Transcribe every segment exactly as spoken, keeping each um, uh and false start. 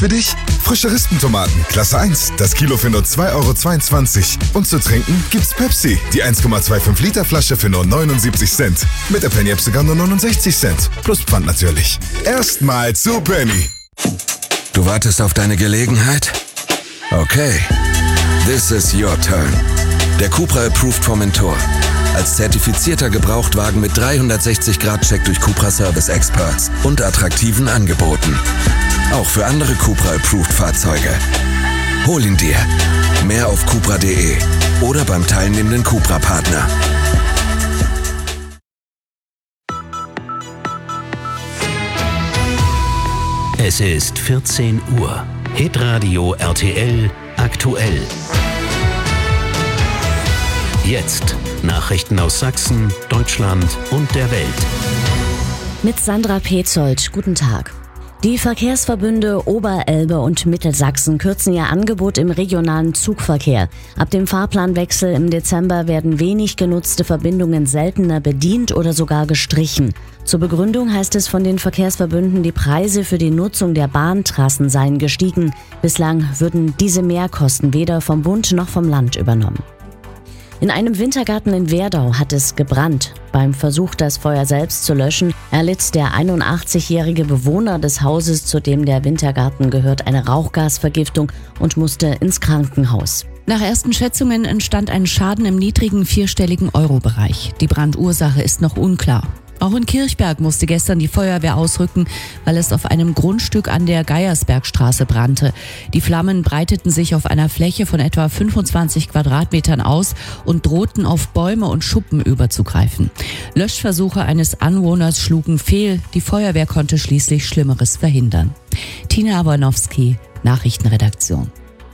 für dich? Frische Rispentomaten, Klasse eins, das Kilo für nur zwei Euro zweiundzwanzig. Und zu trinken gibt's Pepsi, die eins Komma fünfundzwanzig Liter Flasche für nur neunundsiebzig Cent. Mit der Penny-App sogar nur neunundsechzig Cent. Plus Pfand natürlich. Erstmal zu Penny. Du wartest auf deine Gelegenheit? Okay. This is your turn. Der Cupra Approved Formentor. Als zertifizierter Gebrauchtwagen mit dreihundertsechzig Grad Check durch Cupra Service Experts und attraktiven Angeboten. Auch für andere Cupra Approved Fahrzeuge. Hol ihn dir. Mehr auf cupra punkt de oder beim teilnehmenden Cupra-Partner. Es ist vierzehn Uhr. Hitradio R T L aktuell. Jetzt Nachrichten aus Sachsen, Deutschland und der Welt. Mit Sandra Petzold, guten Tag. Die Verkehrsverbünde Oberelbe und Mittelsachsen kürzen ihr Angebot im regionalen Zugverkehr. Ab dem Fahrplanwechsel im Dezember werden wenig genutzte Verbindungen seltener bedient oder sogar gestrichen. Zur Begründung heißt es von den Verkehrsverbünden, die Preise für die Nutzung der Bahntrassen seien gestiegen. Bislang würden diese Mehrkosten weder vom Bund noch vom Land übernommen. In einem Wintergarten in Werdau hat es gebrannt. Beim Versuch, das Feuer selbst zu löschen, erlitt der einundachtzigjährige Bewohner des Hauses, zu dem der Wintergarten gehört, eine Rauchgasvergiftung und musste ins Krankenhaus. Nach ersten Schätzungen entstand ein Schaden im niedrigen vierstelligen Euro-Bereich. Die Brandursache ist noch unklar. Auch in Kirchberg musste gestern die Feuerwehr ausrücken, weil es auf einem Grundstück an der Geiersbergstraße brannte. Die Flammen breiteten sich auf einer Fläche von etwa fünfundzwanzig Quadratmetern aus und drohten auf Bäume und Schuppen überzugreifen. Löschversuche eines Anwohners schlugen fehl. Die Feuerwehr konnte schließlich Schlimmeres verhindern. Tina Awanowski, Nachrichtenredaktion.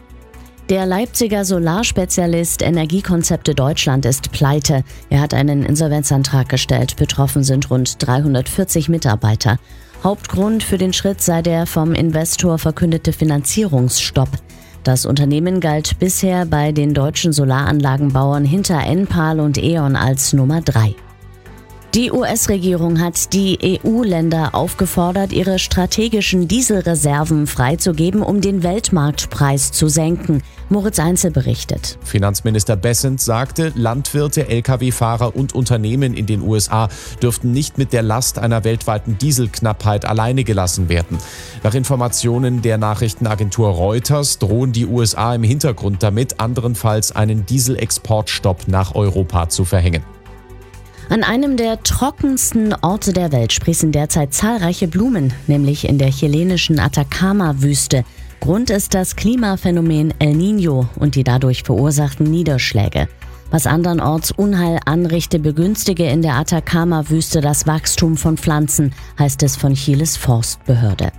Der Leipziger Solarspezialist Energiekonzepte Deutschland ist pleite. Er hat einen Insolvenzantrag gestellt. Betroffen sind rund dreihundertvierzig Mitarbeiter. Hauptgrund für den Schritt sei der vom Investor verkündete Finanzierungsstopp. Das Unternehmen galt bisher bei den deutschen Solaranlagenbauern hinter Enpal und E.ON als Nummer drei. Die U S-Regierung hat die E U-Länder aufgefordert, ihre strategischen Dieselreserven freizugeben, um den Weltmarktpreis zu senken. Moritz Einzel berichtet. Finanzminister Bessent sagte, Landwirte, L K W-Fahrer und Unternehmen in den U S A dürften nicht mit der Last einer weltweiten Dieselknappheit alleine gelassen werden. Nach Informationen der Nachrichtenagentur Reuters drohen die U S A im Hintergrund damit, anderenfalls einen Dieselexportstopp nach Europa zu verhängen. An einem der trockensten Orte der Welt sprießen derzeit zahlreiche Blumen, nämlich in der chilenischen Atacama-Wüste. Grund ist das Klimaphänomen El Niño und die dadurch verursachten Niederschläge. Was andernorts Unheil anrichte, begünstige in der Atacama-Wüste das Wachstum von Pflanzen, heißt es von Chiles Forstbehörde.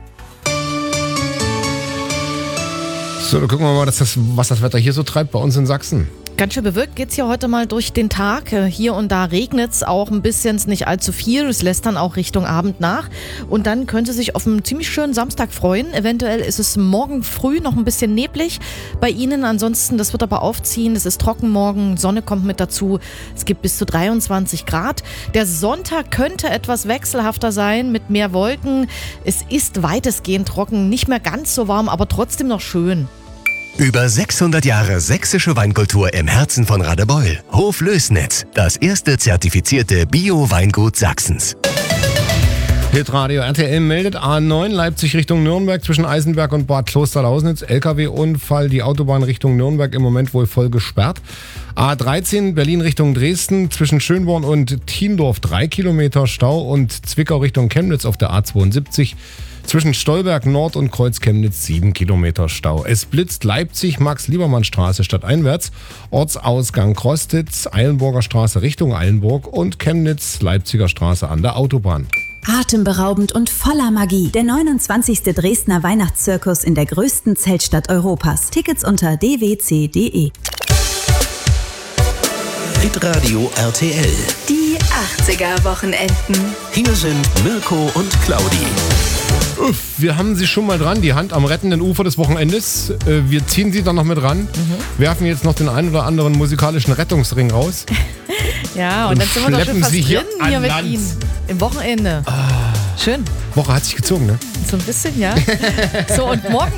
So, dann gucken wir mal, dass das, was das Wetter hier so treibt bei uns in Sachsen. Ganz schön bewölkt geht's hier heute mal durch den Tag. Hier und da regnet's auch ein bisschen, nicht allzu viel. Es lässt dann auch Richtung Abend nach. Und dann könnte sich auf einen ziemlich schönen Samstag freuen. Eventuell ist es morgen früh noch ein bisschen neblig bei Ihnen. Ansonsten, das wird aber aufziehen. Es ist trocken morgen, Sonne kommt mit dazu. Es gibt bis zu dreiundzwanzig Grad. Der Sonntag könnte etwas wechselhafter sein mit mehr Wolken. Es ist weitestgehend trocken, nicht mehr ganz so warm, aber trotzdem noch schön. Über sechshundert Jahre sächsische Weinkultur im Herzen von Radebeul. Hof Lößnitz, das erste zertifizierte Bio-Weingut Sachsens. Hitradio R T L meldet A neun Leipzig Richtung Nürnberg zwischen Eisenberg und Bad Klosterlausnitz. L K W-Unfall, die Autobahn Richtung Nürnberg im Moment wohl voll gesperrt. A dreizehn Berlin Richtung Dresden zwischen Schönborn und Thiendorf drei Kilometer Stau und Zwickau Richtung Chemnitz auf der A zweiundsiebzig. Zwischen Stolberg Nord und Kreuz Chemnitz sieben Kilometer Stau. Es blitzt Leipzig, Max-Liebermann-Straße stadteinwärts, Ortsausgang Krostitz, Eilenburger Straße Richtung Eilenburg und Chemnitz, Leipziger Straße an der Autobahn. Atemberaubend und voller Magie. Der neunundzwanzigste Dresdner Weihnachtszirkus in der größten Zeltstadt Europas. Tickets unter d w c punkt d e. Hitradio R T L. Die achtziger-Wochenenden. Hier sind Mirko und Claudi. Uff, wir haben sie schon mal dran, die Hand am rettenden Ufer des Wochenendes. Wir ziehen sie dann noch mit ran, mhm. werfen jetzt noch den einen oder anderen musikalischen Rettungsring raus. Ja, und, und dann sind wir doch schon fast drin hier, hier mit Ihnen. Im Wochenende. Ah. Schön. Woche hat sich gezogen, ne? So ein bisschen, ja. So, und morgen